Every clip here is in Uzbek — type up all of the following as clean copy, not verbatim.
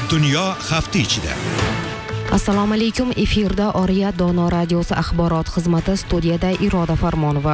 Dunyo hafta ichida. Assalomu alaykum. Efirda Oriyat Dono radiosi axborot xizmati, studiyada Iroda Farmonova.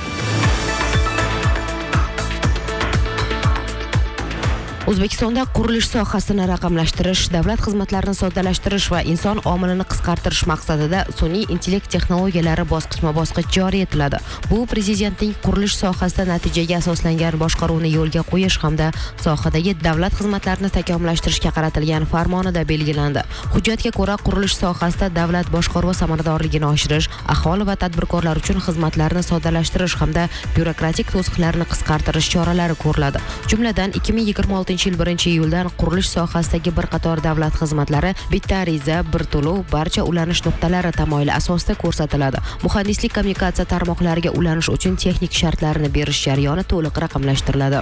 O'zbekistonda qurilish sohasini raqamlashtirish, davlat xizmatlarini soddalashtirish va inson omilini qisqartirish maqsadida sun'iy intellekt texnologiyalari bosqichma-bosqich joriy etiladi. Bu prezidentning qurilish sohasida natijaga asoslangan boshqaruvni yo'lga qo'yish hamda sohadagi davlat xizmatlarini takomillashtirishga qaratilgan farmonida belgilandi. Hujjatga ko'ra, qurilish sohasida davlat boshqaruvi samaradorligini oshirish, aholi va tadbirkorlar uchun xizmatlarni soddalashtirish hamda byurokratik to'siqlarni qisqartirish choralari ko'riladi. Jumladan 2026 yil 1-iyuldan qurilish sohasidagi bir qator davlat xizmatlari bitta ariza, bir to'lov, barcha ulanish nuqtalari tamoyili asosida ko'rsatiladi. Muhandislik kommunikatsiya tarmoqlariga ulanish uchun texnik shartlarni berish jarayoni to'liq raqamlashtiriladi.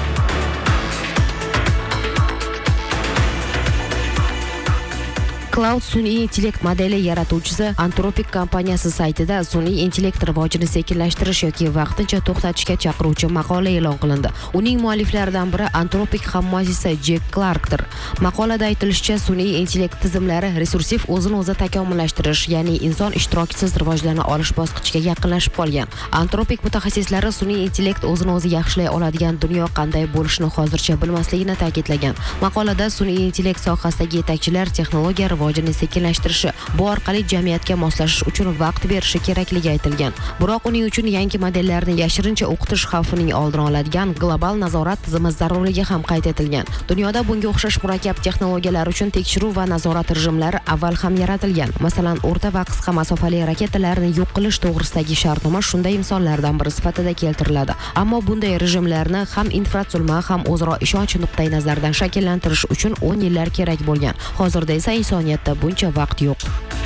Cloud sun'iy intellekt modeli yaratuvchisi Anthropic kompaniyasi saytida sun'iy intellekt rivojini sekinlashtirish yoki vaqtincha to'xtatishga chaqiruvchi maqola e'lon qilindi. Uning mualliflaridan biri Anthropic hammuassisi Jack Clarkdir. Maqolada aytilishicha, sun'iy intellekt tizimlari resursiv o'zini o'zi takomillashtirish, ya'ni inson ishtirokisiz rivojlana olish bosqichiga yaqinlashib qolgan. Anthropic mutaxassislari sun'iy intellekt o'zini o'zi yaxshilay oladigan dunyo qanday bo'lishini hozircha bilmasligini ta'kidlagan. Maqolada sun'iy intellekt sohasidagi yetakchilar texnologiya rivojini sekinlashtirishi, bu orqali jamiyatga moslashish uchun vaqt berishi kerakligi aytilgan. Biroq uning uchun yangi modellarni yashirincha o'qitish xavfining oldini oladigan global nazorat tizimi zarurligi ham qayd etilgan. Dunyoda bunga o'xshash murakkab texnologiyalar uchun tekshiruv va nazorat rejimlari avval ham yaratilgan. Masalan, o'rta va qisqa masofali raketalarni yo'q qilish to'g'risidagi shartnoma shunday misollardan biri sifatida keltiriladi. Ammo bunday rejimlarni ham infratuzilma, ham o'zaro ishonch nuqtai nazaridan shakllantirish uchun 10 yillar kerak bo'lgan. Hozirda esa insoniyatda buncha vaqt yo'q.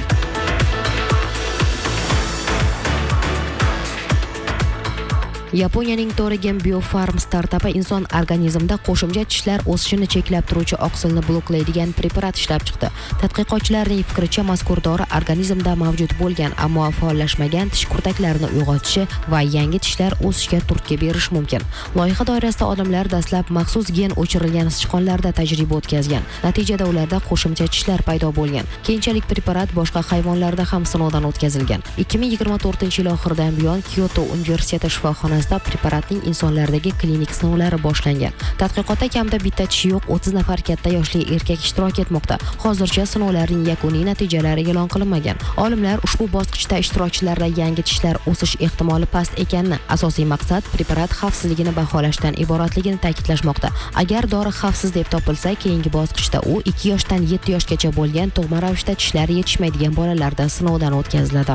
Yaponiyaning Torigen Biofarm startupi inson organizmida qo'shimcha tishlar o'sishini cheklab turuvchi oqsilni bloklaydigan preparat ishlab chiqdi. Tadqiqotchilarning fikricha, mazkur dori organizmda mavjud bo'lgan, ammo faollashmagan tish kurtaklarini uyg'otishi va yangi tishlar o'sishga turtki berishi mumkin. Loyiha doirasida olimlar dastlab maxsus gen o'chirilgan sichqonlarda tajriba o'tkazgan. Natijada ularda qo'shimcha tishlar paydo bo'lgan. Keyinchalik preparat boshqa hayvonlarda ham sinovdan o'tkazilgan. 2024-yil oxiridan buyon Kyoto universiteti shifoxonasida preparatning insonlardagi klinik sinovlari boshlangan. Tadqiqotda kamida bitta tishi yo'q 30 nafar katta yoshli erkak ishtirok etmoqda. Hozircha sinovlarning yakuniy natijalari e'lon qilinmagan. Olimlar ushbu bosqichda ishtirokchilarda yangi tishlar o'sish ehtimoli past ekanini, asosiy maqsad preparat xavfsizligini baholashdan iboratligini ta'kidlashmoqda. Agar dori xavfsiz deb topilsa, keyingi bosqichda u 2 yoshdan 7 yoshgacha bo'lgan tug'ma ravishda tishlari yetishmaydigan bolalarda sinovdan o'tkaziladi.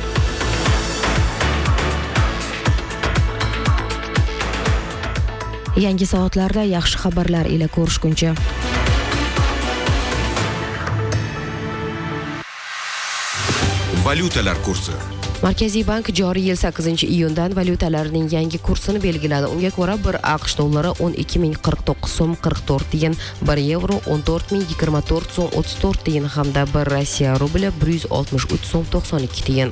Yangi soatlarda yaxshi xabarlar ila ko'rishguncha. Valyutalar kursi. Markaziy bank joriy yil 8-iyundan valyutalarning yangi kursini belgiladi. Unga ko'ra, 1 AQSh dollari 12.049 so'm 44 tiyin, 1 yevro 14.024 so'm 34 tiyin hamda 1 Rossiya rubli 163 so'm 92 tiyin.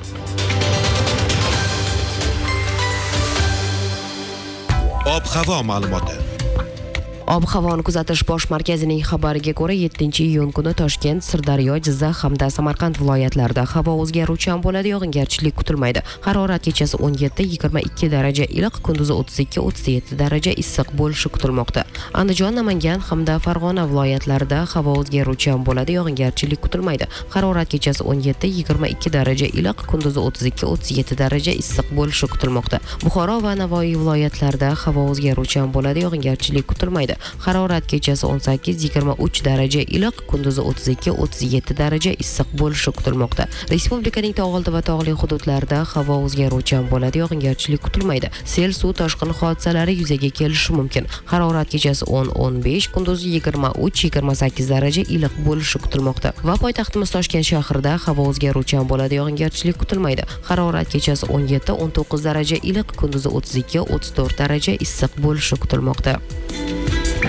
Ob-havo ma'lumoti. Ob-havoni kuzatish bosh markazining xabariga ko'ra, 7-iyun kuni Toshkent, Sirdaryo, Jizzax hamda Samarqand viloyatlarida havo o'zgaruvchan bo'ladi, yog'ingarchilik kutilmaydi. Harorat kechasi 17-22 daraja iliq, kunduzi 32-37 daraja issiq bo'lishi kutilmoqda. Andijon, Namangan hamda Farg'ona viloyatlarida havo o'zgaruvchan bo'ladi, yog'ingarchilik kutilmaydi. Harorat kechasi 17-22 daraja iliq, kunduzi 32-37 daraja issiq bo'lishi kutilmoqda. Buxoro va Navoiy viloyatlarida havo o'zgaruvchan bo'ladi, yog'ingarchilik kutilmaydi. Harorat kechasi 18-23 daraja iliq, kunduzi 32-37 daraja issiq bo'lishi kutilmoqda. Respublikaning tog'oldi va tog'li hududlarida havo o'zgaruvchan bo'ladi, yog'ingarchilik kutilmaydi. Sel, suv toshqin hodisalari yuzaga kelishi mumkin. Harorat kechasi 10-15, kunduzi 23-28 daraja iliq bo'lishi kutilmoqda. Va poytaxtimiz Toshkent shahrida havo o'zgaruvchan bo'ladi, yog'ingarchilik kutilmaydi. Harorat kechasi 17-19 daraja iliq, kunduzi 32-34 daraja issiq bo'lishi kutilmoqda.